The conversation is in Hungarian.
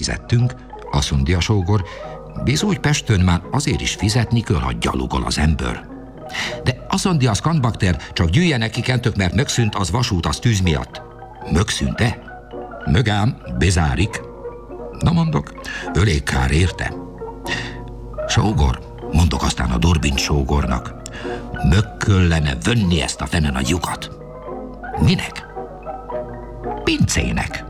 fizettünk, azt mondja a sógor, bizony Pestön már azért is fizetni kell, ha gyalogol az ember. De azt mondja a skandbakter, csak gyűjjenek ki kentök, mert megszűnt az vasút az tűz miatt. Megszűnt-e? Mögám, bezárik. Na mondok, elég kár érte. Sógor, mondok aztán a Dorbint sógornak, meg kellene venni ezt a fene nagy lyukat. Minek? Pincének.